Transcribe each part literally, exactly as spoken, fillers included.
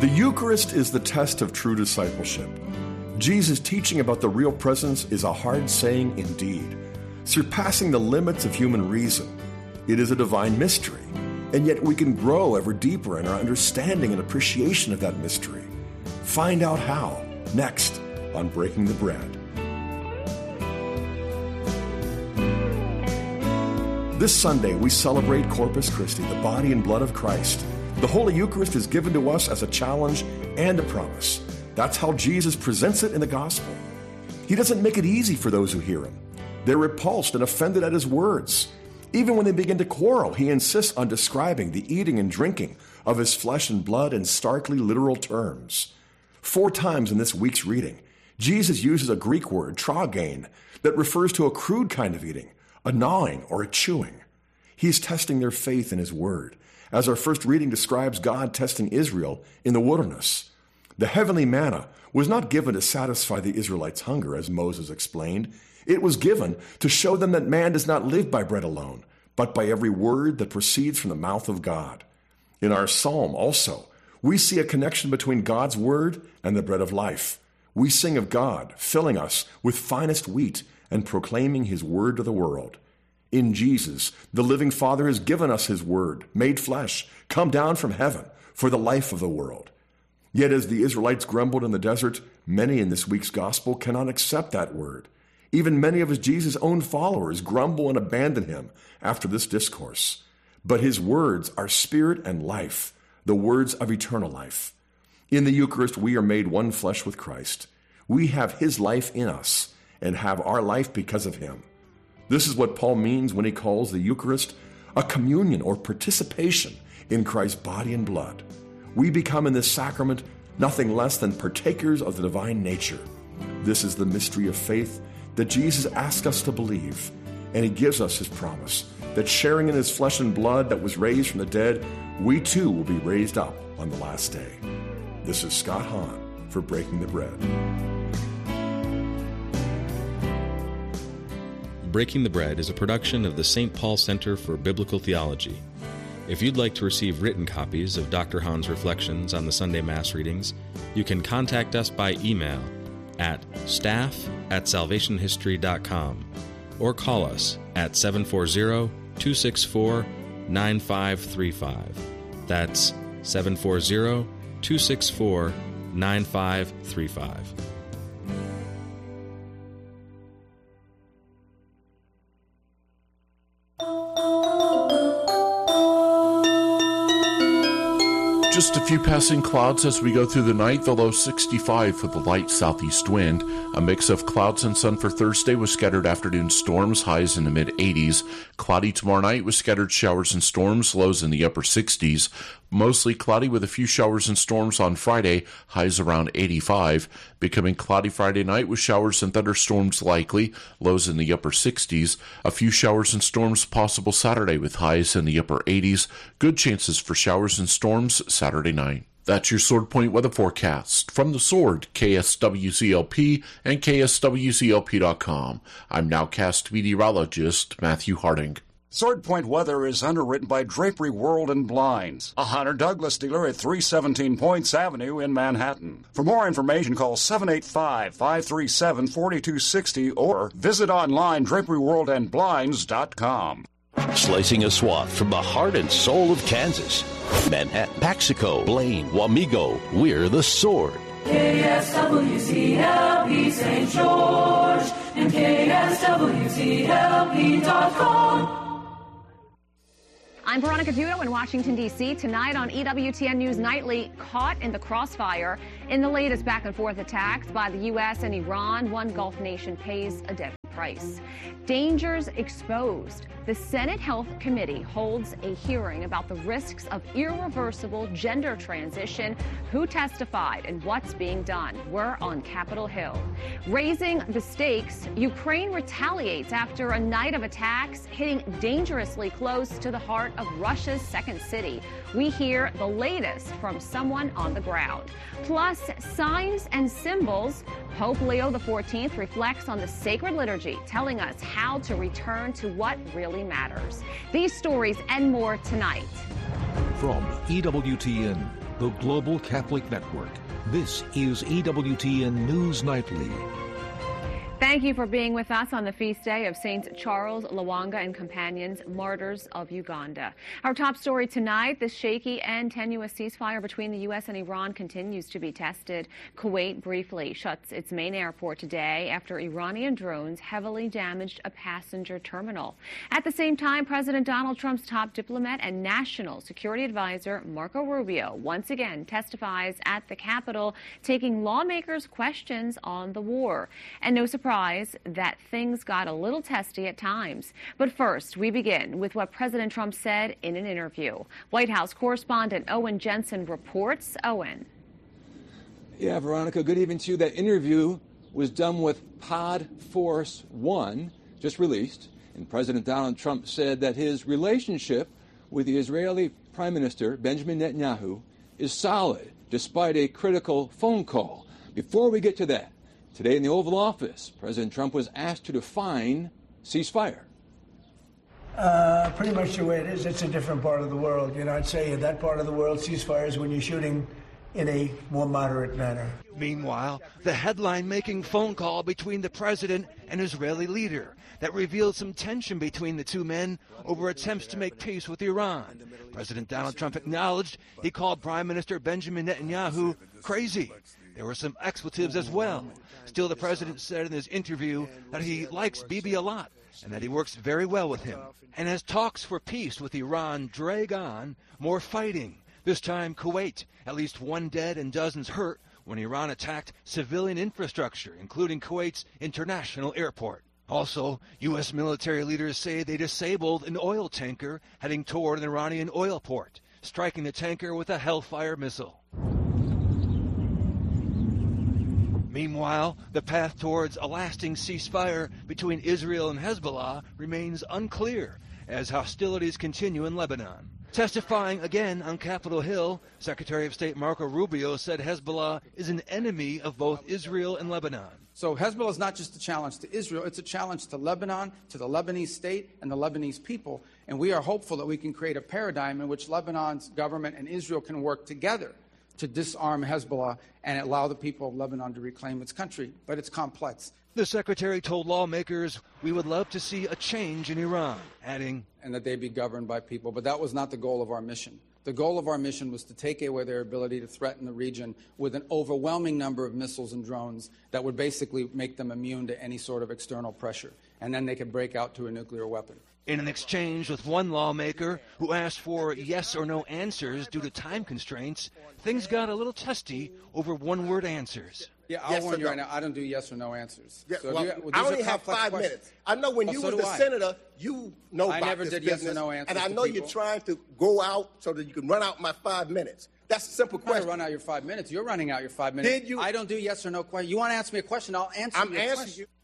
The Eucharist is the test of true discipleship. Jesus' teaching about the real presence is a hard saying indeed, surpassing the limits of human reason. It is a divine mystery, and yet we can grow ever deeper in our understanding and appreciation of that mystery. Find out how, next on Breaking the Bread. This Sunday, we celebrate Corpus Christi, the body and blood of Christ. The Holy Eucharist is given to us as a challenge and a promise. That's how Jesus presents it in the gospel. He doesn't make it easy for those who hear him. They're repulsed and offended at his words. Even when they begin to quarrel, he insists on describing the eating and drinking of his flesh and blood in starkly literal terms. Four times in this week's reading, Jesus uses a Greek word, tragain, that refers to a crude kind of eating, a gnawing or a chewing. He's testing their faith in his word, as our first reading describes God testing Israel in the wilderness. The heavenly manna was not given to satisfy the Israelites' hunger, as Moses explained. It was given to show them that man does not live by bread alone, but by every word that proceeds from the mouth of God. In our psalm also, we see a connection between God's word and the bread of life. We sing of God filling us with finest wheat and proclaiming his word to the world. In Jesus, the living Father has given us his word, made flesh, come down from heaven for the life of the world. Yet as the Israelites grumbled in the desert, many in this week's gospel cannot accept that word. Even many of his Jesus' own followers grumble and abandon him after this discourse. But his words are spirit and life, the words of eternal life. In the Eucharist, we are made one flesh with Christ. We have his life in us and have our life because of him. This is what Paul means when he calls the Eucharist a communion or participation in Christ's body and blood. We become in this sacrament nothing less than partakers of the divine nature. This is the mystery of faith that Jesus asks us to believe, and he gives us his promise that sharing in his flesh and blood that was raised from the dead, we too will be raised up on the last day. This is Scott Hahn for Breaking the Bread. Breaking the Bread is a production of the Saint Paul Center for Biblical Theology. If you'd like to receive written copies of Doctor Hahn's reflections on the Sunday Mass readings, you can contact us by email at staff at salvation history dot com or call us at seven four zero, two six four, nine five three five. That's seven four zero, two six four, nine five three five. Just a few passing clouds as we go through the night, the low sixty-five with a light southeast wind. A mix of clouds and sun for Thursday with scattered afternoon storms, highs in the mid-eighties. Cloudy tomorrow night with scattered showers and storms, lows in the upper sixties. Mostly cloudy with a few showers and storms on Friday, highs around eighty-five. Becoming cloudy Friday night with showers and thunderstorms likely, lows in the upper sixties. A few showers and storms possible Saturday with highs in the upper eighties. Good chances for showers and storms Saturday night. That's your Sword Point weather forecast. From the Sword, K S W C L P and K S W C L P dot com. I'm nowcast meteorologist Matthew Harding. Sword Point weather is underwritten by Drapery World and Blinds, a Hunter Douglas dealer at three seventeen Points Avenue in Manhattan. For more information, call seven eight five, five three seven, four two six zero or visit online drapery world and blinds dot com. Slicing a swath from the heart and soul of Kansas. Manhattan, Paxico, Blaine, Wamego, we're the Sword. K S W C L P Saint George and K S W C L P dot com. I'm Veronica Dudo in Washington, D C Tonight on E W T N News Nightly, caught in the crossfire in the latest back-and-forth attacks by the U S and Iran, one Gulf nation pays a deadly price. Dangers exposed. The Senate Health Committee holds a hearing about the risks of irreversible gender transition, who testified, and what's being done. We're on Capitol Hill. Raising the stakes, Ukraine retaliates after a night of attacks hitting dangerously close to the heart of Russia's second city. We hear the latest from someone on the ground. Plus, signs and symbols. Pope Leo the fourteenth reflects on the sacred liturgy, telling us how to return to what really matters. These stories and more tonight. From E W T N, the Global Catholic Network. This is E W T N News Nightly. Thank you for being with us on the feast day of Saints Charles, Lwanga, and companions, martyrs of Uganda. Our top story tonight, the shaky and tenuous ceasefire between the U S and Iran continues to be tested. Kuwait briefly shuts its main airport today after Iranian drones heavily damaged a passenger terminal. At the same time, President Donald Trump's top diplomat and national security advisor, Marco Rubio, once again testifies at the Capitol, taking lawmakers' questions on the war. And no surprise that things got a little testy at times. But first, we begin with what President Trump said in an interview. White House correspondent Owen Jensen reports. Owen. Yeah, Veronica, good evening to you. That interview was done with Pod Force One, just released. And President Donald Trump said that his relationship with the Israeli Prime Minister, Benjamin Netanyahu, is solid, despite a critical phone call. Before we get to that, today in the Oval Office, President Trump was asked to define ceasefire. Uh, pretty much the way it is. It's a different part of the world. You know, I'd say in that part of the world, ceasefire is when you're shooting in a more moderate manner. Meanwhile, the headline-making phone call between the president and Israeli leader that revealed some tension between the two men over attempts to make peace with Iran. President Donald Trump acknowledged he called Prime Minister Benjamin Netanyahu crazy. There were some expletives as well. Still, the president said in his interview that he likes Bibi a lot and that he works very well with him. And as talks for peace with Iran drag on, more fighting. This time, Kuwait. At least one dead and dozens hurt when Iran attacked civilian infrastructure, including Kuwait's international airport. Also, U S military leaders say they disabled an oil tanker heading toward an Iranian oil port, striking the tanker with a Hellfire missile. Meanwhile, the path towards a lasting ceasefire between Israel and Hezbollah remains unclear as hostilities continue in Lebanon. Testifying again on Capitol Hill, Secretary of State Marco Rubio said Hezbollah is an enemy of both Israel and Lebanon. So Hezbollah is not just a challenge to Israel, it's a challenge to Lebanon, to the Lebanese state and the Lebanese people. And we are hopeful that we can create a paradigm in which Lebanon's government and Israel can work together to disarm Hezbollah and allow the people of Lebanon to reclaim its country. But it's complex. The secretary told lawmakers, we would love to see a change in Iran, adding, and that they be governed by people. But that was not the goal of our mission. The goal of our mission was to take away their ability to threaten the region with an overwhelming number of missiles and drones that would basically make them immune to any sort of external pressure. And then they could break out to a nuclear weapon. In an exchange with one lawmaker who asked for yes or no answers due to time constraints, things got a little testy over one-word answers. Yeah, I'll yes warn you no. right now, I don't do yes or no answers. Yeah, so well, you, well, I only have five questions. minutes. I know when oh, you so were the I. senator, you know I about never this did business, yes or no answers and I to know people. you're trying to go out so that you can run out my five minutes. That's a simple I'm question. Not run out your five minutes. You're running out your five minutes. Did you? I don't do yes or no questions. You want to ask me a question? I'll answer I'm your answering question. you.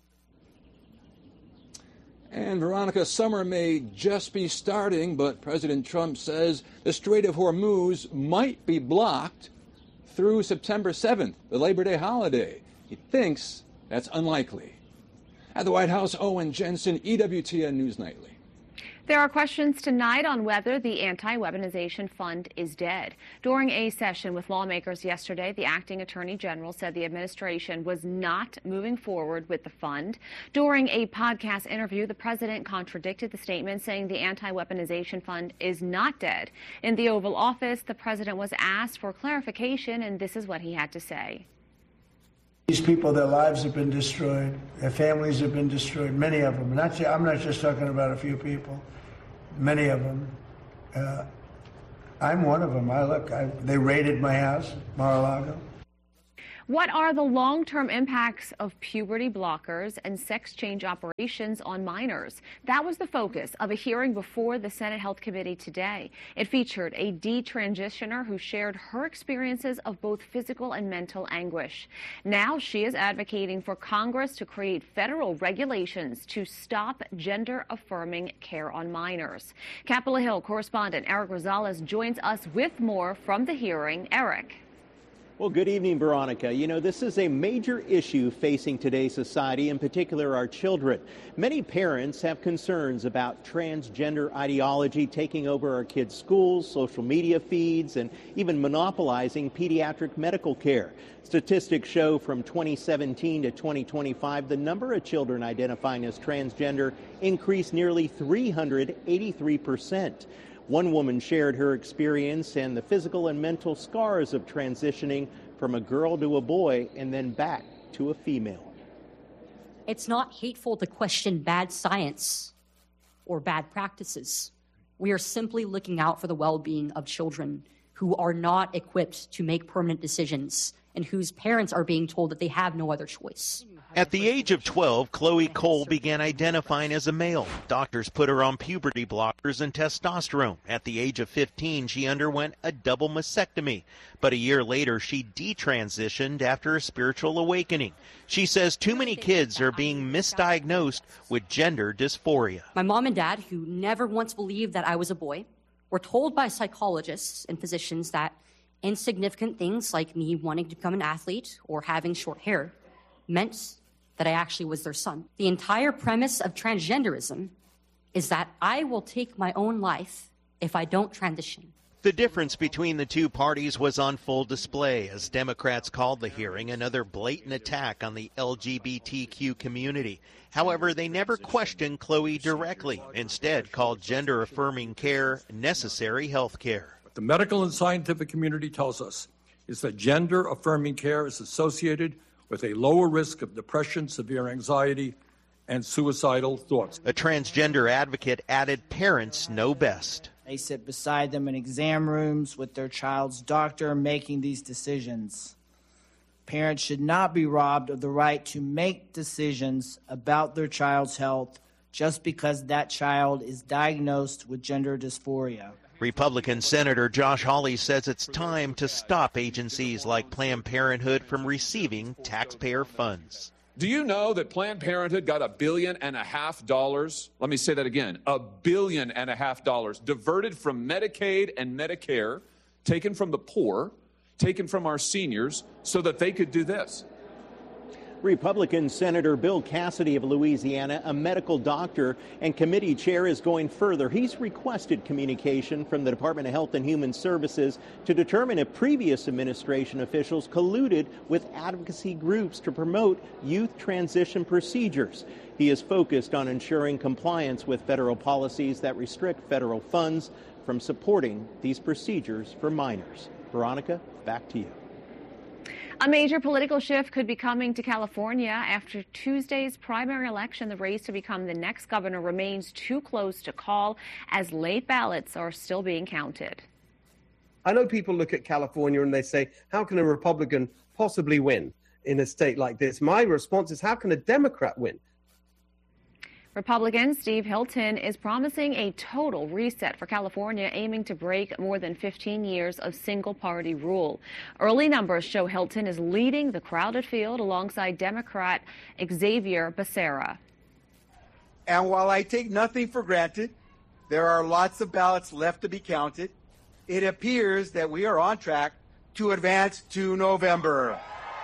And Veronica, summer may just be starting, but President Trump says the Strait of Hormuz might be blocked through September seventh, the Labor Day holiday. He thinks that's unlikely. At the White House, Owen Jensen, E W T N News Nightly. There are questions tonight on whether the anti-weaponization fund is dead. During a session with lawmakers yesterday, the acting attorney general said the administration was not moving forward with the fund. During a podcast interview, the president contradicted the statement, saying the anti-weaponization fund is not dead. In the Oval Office, the president was asked for clarification, and this is what he had to say. These people, their lives have been destroyed. Their families have been destroyed, many of them. Not, I'm not just talking about a few people. Many of them. Uh, I'm one of them. I look, I, they raided my house, Mar-a-Lago. What are the long-term impacts of puberty blockers and sex change operations on minors? That was the focus of a hearing before the Senate Health Committee today. It featured a detransitioner who shared her experiences of both physical and mental anguish. Now she is advocating for Congress to create federal regulations to stop gender-affirming care on minors. Capitol Hill correspondent Eric Rosales joins us with more from the hearing. Eric. Well, good evening, Veronica. You know, this is a major issue facing today's society, in particular our children. Many parents have concerns about transgender ideology taking over our kids' schools, social media feeds, and even monopolizing pediatric medical care. Statistics show from twenty seventeen to twenty twenty-five, the number of children identifying as transgender increased nearly three hundred eighty-three percent. One woman shared her experience and the physical and mental scars of transitioning from a girl to a boy and then back to a female. It's not hateful to question bad science or bad practices. We are simply looking out for the well-being of children who are not equipped to make permanent decisions and whose parents are being told that they have no other choice. At the age of twelve, Chloe Cole began identifying as a male. Doctors put her on puberty blockers and testosterone. At the age of fifteen, she underwent a double mastectomy. But a year later, she detransitioned after a spiritual awakening. She says too many kids are being misdiagnosed with gender dysphoria. My mom and dad, who never once believed that I was a boy, were told by psychologists and physicians that insignificant things like me wanting to become an athlete or having short hair meant that I actually was their son. The entire premise of transgenderism is that I will take my own life if I don't transition. The difference between the two parties was on full display as Democrats called the hearing another blatant attack on the L G B T Q community. However, they never questioned Chloe directly, instead called gender-affirming care necessary health care. What the medical and scientific community tells us is that gender-affirming care is associated with a lower risk of depression, severe anxiety, and suicidal thoughts. A transgender advocate added parents know best. They sit beside them in exam rooms with their child's doctor making these decisions. Parents should not be robbed of the right to make decisions about their child's health just because that child is diagnosed with gender dysphoria. Republican Senator Josh Hawley says it's time to stop agencies like Planned Parenthood from receiving taxpayer funds. Do you know that Planned Parenthood got a billion and a half dollars? Let me say that again, a billion and a half dollars diverted from Medicaid and Medicare, taken from the poor, taken from our seniors, so that they could do this. Republican Senator Bill Cassidy of Louisiana, a medical doctor and committee chair, is going further. He's requested communication from the Department of Health and Human Services to determine if previous administration officials colluded with advocacy groups to promote youth transition procedures. He is focused on ensuring compliance with federal policies that restrict federal funds from supporting these procedures for minors. Veronica, back to you. A major political shift could be coming to California after Tuesday's primary election. The race to become the next governor remains too close to call as late ballots are still being counted. I know people look at California and they say, how can a Republican possibly win in a state like this? My response is, how can a Democrat win? Republican Steve Hilton is promising a total reset for California, aiming to break more than fifteen years of single-party rule. Early numbers show Hilton is leading the crowded field alongside Democrat Xavier Becerra. And while I take nothing for granted, there are lots of ballots left to be counted. It appears that we are on track to advance to November.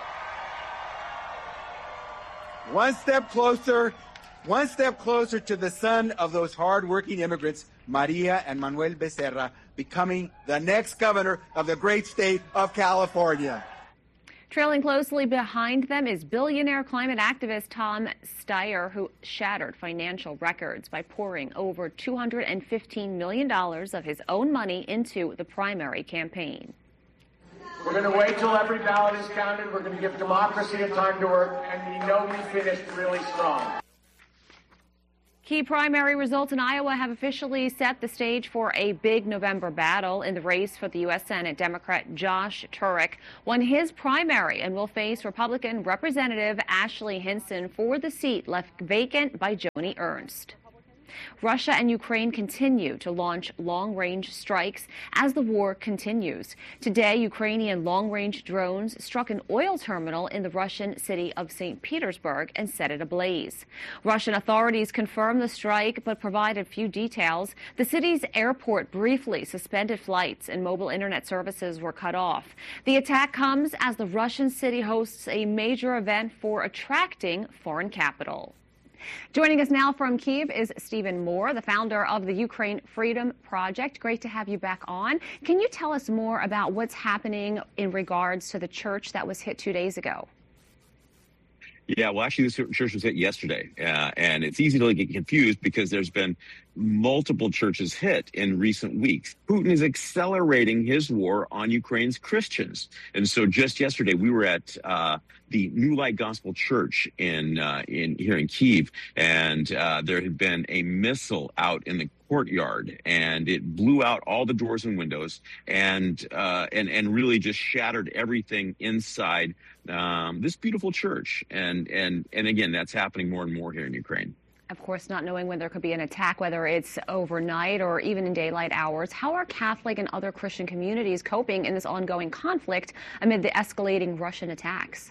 One step closer One step closer to the son of those hard-working immigrants, Maria and Manuel Becerra, becoming the next governor of the great state of California. Trailing closely behind them is billionaire climate activist Tom Steyer, who shattered financial records by pouring over two hundred fifteen million dollars of his own money into the primary campaign. We're going to wait till every ballot is counted. We're going to give democracy a time to work, and we know we finished really strong. Key primary results in Iowa have officially set the stage for a big November battle. In the race for the U S Senate, Democrat Josh Turek won his primary and will face Republican Representative Ashley Hinson for the seat left vacant by Joni Ernst. Russia and Ukraine continue to launch long-range strikes as the war continues. Today, Ukrainian long-range drones struck an oil terminal in the Russian city of Saint Petersburg and set it ablaze. Russian authorities confirmed the strike but provided few details. The city's airport briefly suspended flights and mobile internet services were cut off. The attack comes as the Russian city hosts a major event for attracting foreign capital. Joining us now from Kyiv is Stephen Moore, the founder of the Ukraine Freedom Project. Great to have you back on. Can you tell us more about what's happening in regards to the church that was hit two days ago? Yeah, well, actually, this church was hit yesterday, uh, and it's easy to get confused because there's been multiple churches hit in recent weeks. Putin is accelerating his war on Ukraine's Christians. And so just yesterday, we were at uh, the New Light Gospel Church in uh, in here in Kyiv, and uh, there had been a missile out in the courtyard, and it blew out all the doors and windows, and uh, and and really just shattered everything inside um, this beautiful church. And and and again, that's happening more and more here in Ukraine. Of course, not knowing when there could be an attack, whether it's overnight or even in daylight hours. How are Catholic and other Christian communities coping in this ongoing conflict amid the escalating Russian attacks?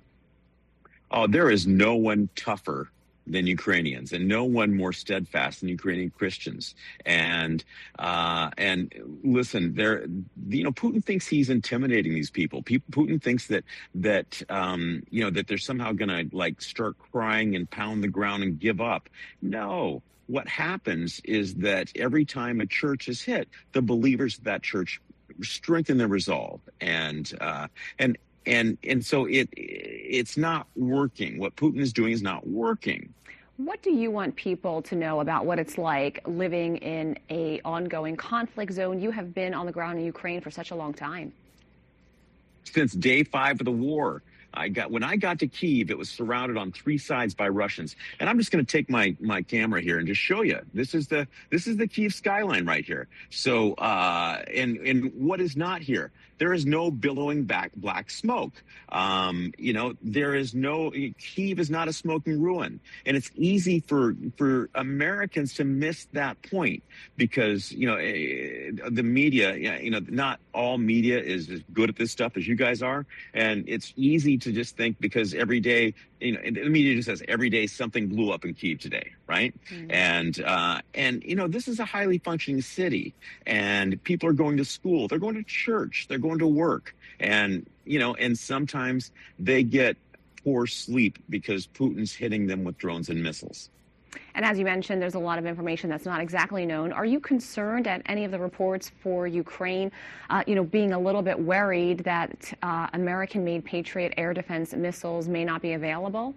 Oh, there is no one tougher than Ukrainians, and no one more steadfast than Ukrainian Christians. And uh, and listen, there, you know, Putin thinks he's intimidating these people. Putin thinks that that um, you know that they're somehow going to like start crying and pound the ground and give up. No. What happens is that every time a church is hit, the believers of that church strengthen their resolve, and uh, and. And and so it it's not working. What Putin is doing is not working. What do you want people to know about what it's like living in a ongoing conflict zone? You have been on the ground in Ukraine for such a long time. Since day five of the war. I got when I got to Kyiv, it was surrounded on three sides by Russians. And I'm just going to take my my camera here and just show you. This is the this is the Kyiv skyline right here. So uh, and and what is not here? There is no billowing back black smoke. Um, you know, there is no Kyiv is not a smoking ruin, and it's easy for for Americans to miss that point because you know the media. You know, not all media is as good at this stuff as you guys are, and it's easy to just think because every day, you know, the media just says every day something blew up in Kyiv today, right? Mm-hmm. And uh, and you know, this is a highly functioning city, and people are going to school, they're going to church, they're going to work, and you know, and sometimes they get poor sleep because Putin's hitting them with drones and missiles. And as you mentioned, there's a lot of information that's not exactly known. Are you concerned at any of the reports for Ukraine, uh, you know, being a little bit worried that uh, American-made Patriot air defense missiles may not be available?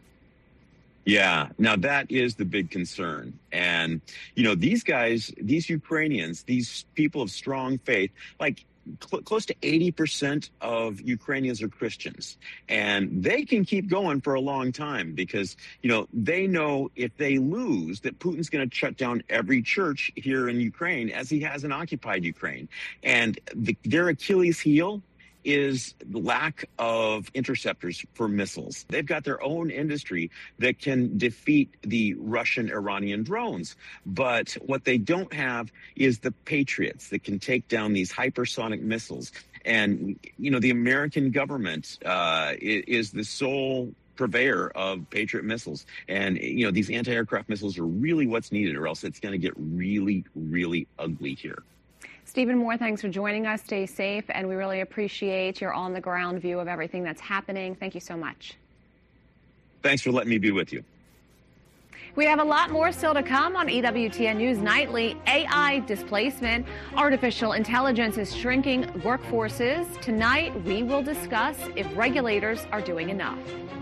Yeah, now that is the big concern. And, you know, these guys, these Ukrainians, these people of strong faith, like cl- close to eighty percent of Ukrainians are Christians. And they can keep going for a long time because, you know, they know if they lose that Putin's going to shut down every church here in Ukraine as he has in occupied Ukraine. And the, their Achilles heel is the lack of interceptors for missiles. They've got their own industry that can defeat the Russian Iranian drones. But what they don't have is the Patriots that can take down these hypersonic missiles. And, you know, the American government uh, is the sole purveyor of Patriot missiles. And, you know, these anti-aircraft missiles are really what's needed, or else it's going to get really, really ugly here. Stephen Moore, thanks for joining us. Stay safe, and we really appreciate your on-the-ground view of everything that's happening. Thank you so much. Thanks for letting me be with you. We have a lot more still to come on E W T N News Nightly. A I displacement. Artificial intelligence is shrinking workforces. Tonight, we will discuss if regulators are doing enough.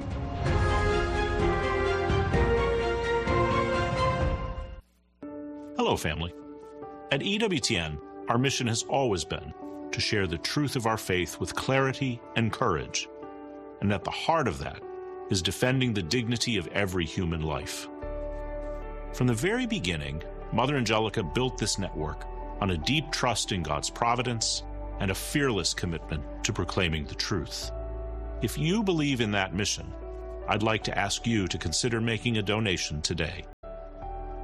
Hello, family. At E W T N, our mission has always been to share the truth of our faith with clarity and courage. And at the heart of that is defending the dignity of every human life. From the very beginning, Mother Angelica built this network on a deep trust in God's providence and a fearless commitment to proclaiming the truth. If you believe in that mission, I'd like to ask you to consider making a donation today.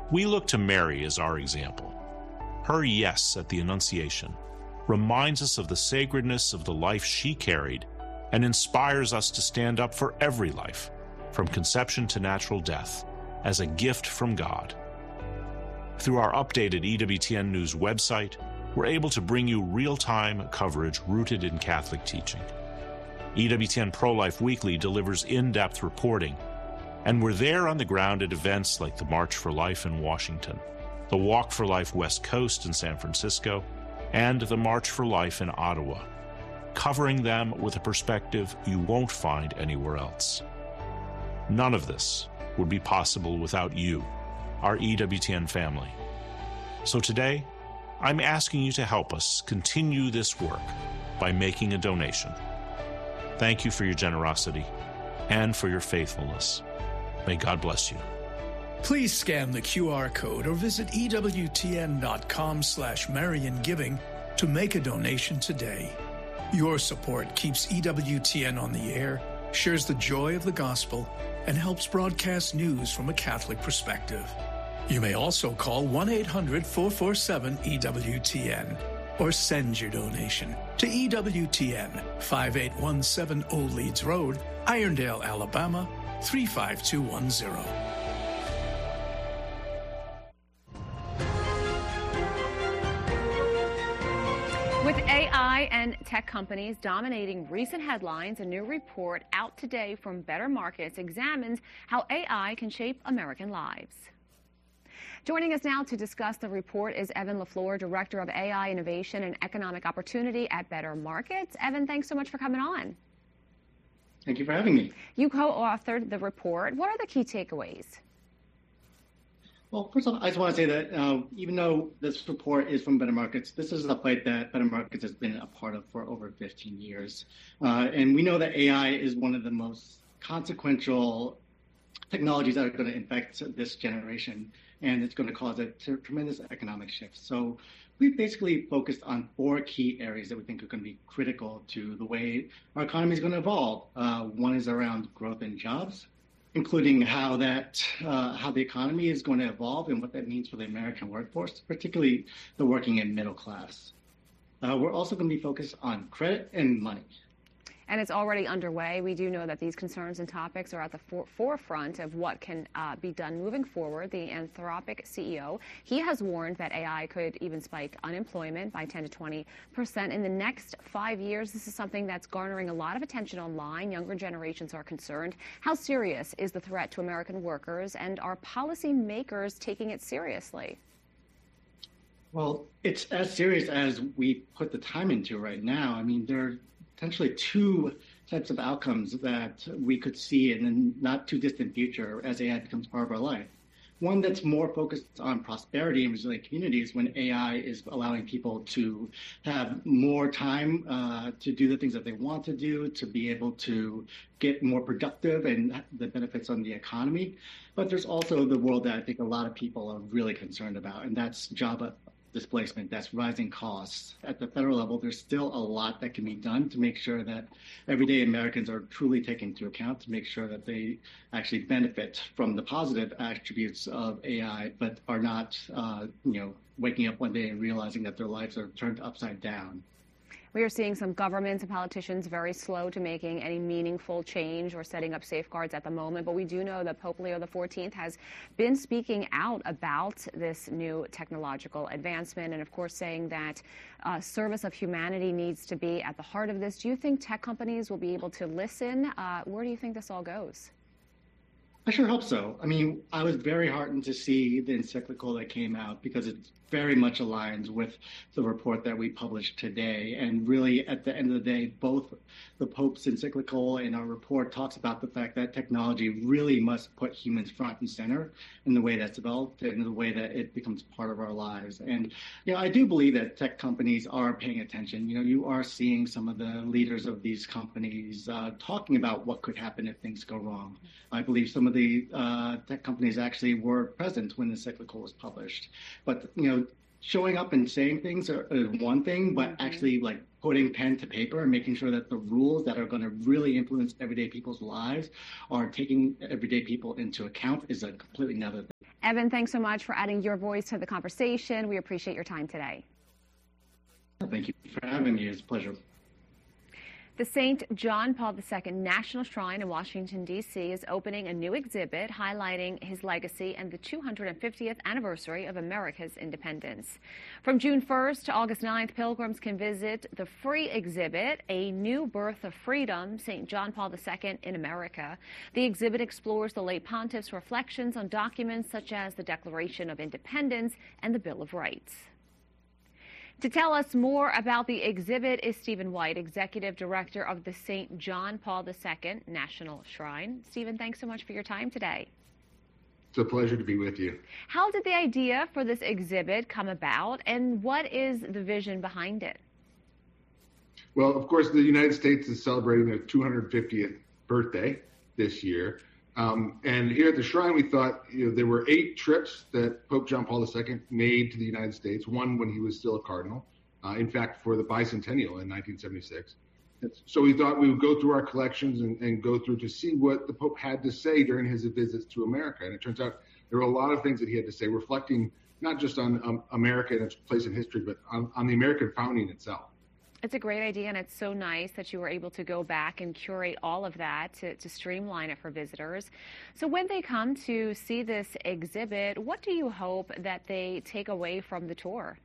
We look to Mary as our example. Her yes at the Annunciation reminds us of the sacredness of the life she carried and inspires us to stand up for every life, from conception to natural death, as a gift from God. Through our updated E W T N News website, we're able to bring you real-time coverage rooted in Catholic teaching. E W T N Pro-Life Weekly delivers in-depth reporting, and we're there on the ground at events like the March for Life in Washington, the Walk for Life West Coast in San Francisco, and the March for Life in Ottawa, covering them with a perspective you won't find anywhere else. None of this would be possible without you, our E W T N family. So today, I'm asking you to help us continue this work by making a donation. Thank you for your generosity and for your faithfulness. May God bless you. Please scan the Q R code or visit E W T N dot com slash Marian Giving to make a donation today. Your support keeps E W T N on the air, shares the joy of the gospel, and helps broadcast news from a Catholic perspective. You may also call one eight hundred four four seven E W T N or send your donation to E W T N, five eight one seven Old Leeds Road, Irondale, Alabama, three five two one zero. With A I and tech companies dominating recent headlines, a new report out today from Better Markets examines how A I can shape American lives. Joining us now to discuss the report is Evan LaFleur, Director of A I Innovation and Economic Opportunity at Better Markets. Evan, thanks so much for coming on. Thank you for having me. You co-authored the report. What are the key takeaways? Well, first off, I just want to say that uh, even though this report is from Better Markets, this is a fight that Better Markets has been a part of for over fifteen years. Uh, and we know that A I is one of the most consequential technologies that are going to infect this generation, and it's going to cause a t- tremendous economic shift. So we basically focused on four key areas that we think are going to be critical to the way our economy is going to evolve. Uh, one is around growth and jobs, including how that uh, how the economy is going to evolve and what that means for the American workforce, particularly the working and middle class. Uh, we're also going to be focused on credit and money. And it's already underway. We do know that these concerns and topics are at the for- forefront of what can uh, be done moving forward. The Anthropic C E O, he has warned that A I could even spike unemployment by ten to twenty percent in the next five years. This is something that's garnering a lot of attention online. Younger generations are concerned. How serious is the threat to American workers, and are policymakers taking it seriously? Well, it's as serious as we put the time into right now. I mean, there are potentially two types of outcomes that we could see in the not too distant future as A I becomes part of our life. One that's more focused on prosperity and resilient communities, when A I is allowing people to have more time uh, to do the things that they want to do, to be able to get more productive and the benefits on the economy. But there's also the world that I think a lot of people are really concerned about, and that's job displacement, that's rising costs. At the federal level, there's still a lot that can be done to make sure that everyday Americans are truly taken into account, to make sure that they actually benefit from the positive attributes of A I, but are not, uh, you know, waking up one day and realizing that their lives are turned upside down. We are seeing some governments and politicians very slow to making any meaningful change or setting up safeguards at the moment. But we do know that Pope Leo the fourteenth has been speaking out about this new technological advancement and, of course, saying that uh, service of humanity needs to be at the heart of this. Do you think tech companies will be able to listen? Uh, where do you think this all goes? I sure hope so. I mean, I was very heartened to see the encyclical that came out because it very much aligns with the report that we published today. And really, at the end of the day, both the Pope's encyclical and our report talks about the fact that technology really must put humans front and center in the way that's developed and in the way that it becomes part of our lives. And, you know, I do believe that tech companies are paying attention. You know, you are seeing some of the leaders of these companies uh, talking about what could happen if things go wrong. I believe some of the uh, tech companies actually were present when the encyclical was published. But, you know, showing up and saying things are, is one thing, but actually like putting pen to paper and making sure that the rules that are going to really influence everyday people's lives are taking everyday people into account is a completely another thing. Evan, thanks so much for adding your voice to the conversation. We appreciate your time today. Thank you for having me. It's a pleasure. The Saint John Paul the Second National Shrine in Washington, D C is opening a new exhibit highlighting his legacy and the two hundred fiftieth anniversary of America's independence. From June first to August ninth, pilgrims can visit the free exhibit, A New Birth of Freedom, Saint John Paul the Second in America. The exhibit explores the late pontiff's reflections on documents such as the Declaration of Independence and the Bill of Rights. To tell us more about the exhibit is Stephen White, Executive Director of the Saint John Paul the Second National Shrine. Stephen, thanks so much for your time today. It's a pleasure to be with you. How did the idea for this exhibit come about, and what is the vision behind it? Well, of course, the United States is celebrating their two hundred fiftieth birthday this year. Um, and here at the Shrine, we thought, you know, there were eight trips that Pope John Paul the Second made to the United States, one when he was still a cardinal, uh, in fact, for the bicentennial in nineteen seventy-six. And so we thought we would go through our collections and, and go through to see what the Pope had to say during his visits to America. And it turns out there were a lot of things that he had to say, reflecting not just on um, America and its place in history, but on, on the American founding itself. It's a great idea, and it's so nice that you were able to go back and curate all of that to, to streamline it for visitors. So when they come to see this exhibit, what do you hope that they take away from the tour?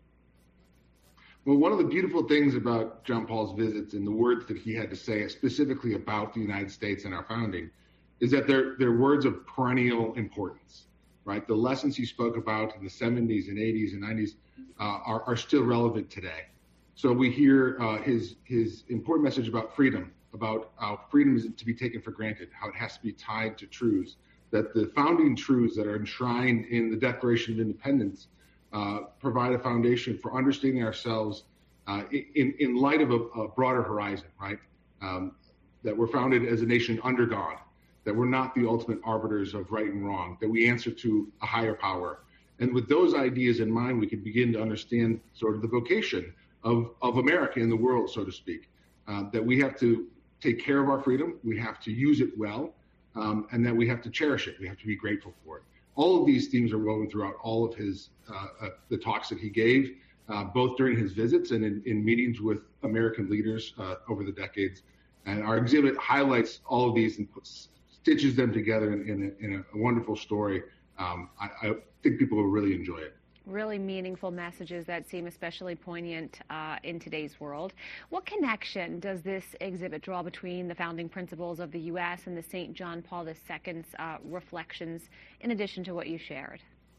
Well, one of the beautiful things about John Paul's visits and the words that he had to say specifically about the United States and our founding is that they're, they're words of perennial importance, right? The lessons he spoke about in the seventies and eighties and nineties uh, are, are still relevant today. So we hear uh, his his important message about freedom, about how freedom is to be taken for granted, how it has to be tied to truths, that the founding truths that are enshrined in the Declaration of Independence uh, provide a foundation for understanding ourselves uh, in, in light of a, a broader horizon, right? Um, that we're founded as a nation under God, that we're not the ultimate arbiters of right and wrong, that we answer to a higher power. And with those ideas in mind, we can begin to understand sort of the vocation Of, of America in the world, so to speak, uh, that we have to take care of our freedom, we have to use it well, um, and that we have to cherish it. We have to be grateful for it. All of these themes are woven throughout all of his uh, uh, the talks that he gave, uh, both during his visits and in, in meetings with American leaders uh, over the decades. And our exhibit highlights all of these and puts, stitches them together in, in, a, in a wonderful story. Um, I, I think people will really enjoy it. Really meaningful messages that seem especially poignant uh, in today's world. What connection does this exhibit draw between the founding principles of the U S and the Saint John Paul the Second's uh, reflections, in addition to what you shared?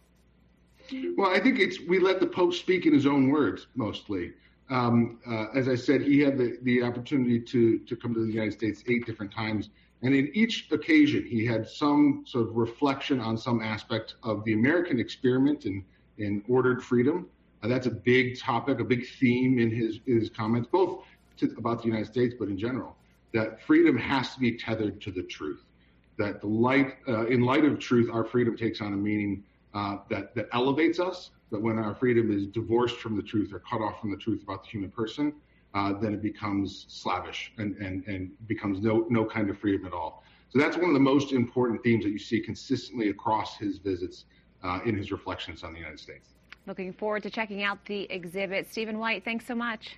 Well, I think it's we let the Pope speak in his own words, mostly. Um, uh, as I said, he had the, the opportunity to, to come to the United States eight different times. And in each occasion, he had some sort of reflection on some aspect of the American experiment and in ordered freedom. Uh, that's a big topic, a big theme in his, his comments, both to, about the United States, but in general, that freedom has to be tethered to the truth, that the light, uh, in light of truth, our freedom takes on a meaning uh, that, that elevates us, but when our freedom is divorced from the truth or cut off from the truth about the human person, uh, then it becomes slavish and, and, and becomes no, no kind of freedom at all. So that's one of the most important themes that you see consistently across his visits Uh, in his reflections on the United States. Looking forward to checking out the exhibit. Stephen White, thanks so much.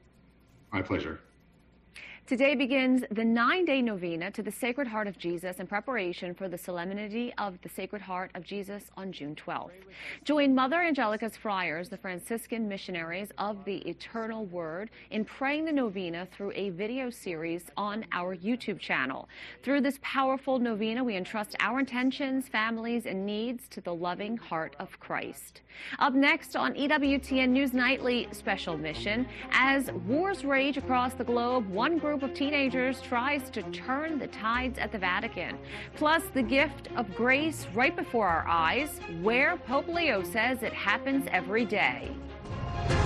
My pleasure. Today begins the nine-day novena to the Sacred Heart of Jesus in preparation for the Solemnity of the Sacred Heart of Jesus on June twelfth. Join Mother Angelica's friars, the Franciscan missionaries of the Eternal Word, in praying the novena through a video series on our YouTube channel. Through this powerful novena, we entrust our intentions, families, and needs to the loving heart of Christ. Up next on E W T N News Nightly Special Mission, as wars rage across the globe, one group of teenagers tries to turn the tides at the Vatican. Plus, the gift of grace right before our eyes, where Pope Leo says it happens every day.